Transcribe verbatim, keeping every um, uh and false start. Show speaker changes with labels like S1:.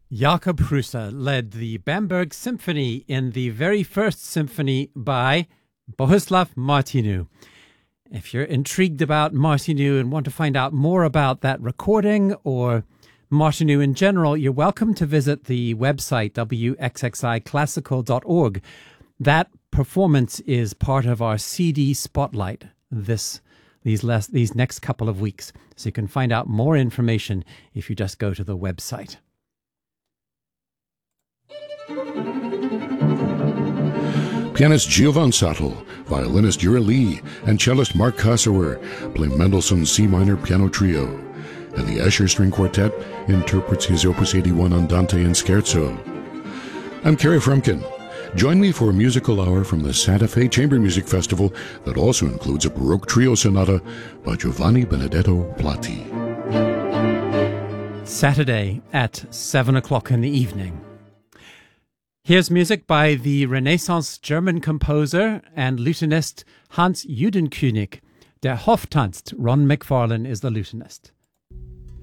S1: Jakob Prusa led the Bamberg Symphony in the very first symphony by Bohuslav Martinu. If you're intrigued about Martinu and want to find out more about that recording or Martinu in general, you're welcome to visit the website w x x i classical dot org. That performance is part of our C D Spotlight this these last, these next couple of weeks. So you can find out more information if you just go to the website.
S2: Pianist Giovan Sattel, violinist Yura Lee, and cellist Mark Kossower play Mendelssohn's C minor piano trio, and the Escher String Quartet interprets his Opus eighty-one Andante and Scherzo. I'm Kerry Frumkin. Join me for a musical hour from the Santa Fe Chamber Music Festival that also includes a Baroque trio sonata by Giovanni Benedetto Platti.
S1: Saturday at seven o'clock in the evening. Here's music by the Renaissance German composer and lutenist Hans Judenkönig. Der Hof tanzt. Ron McFarlane is the lutenist.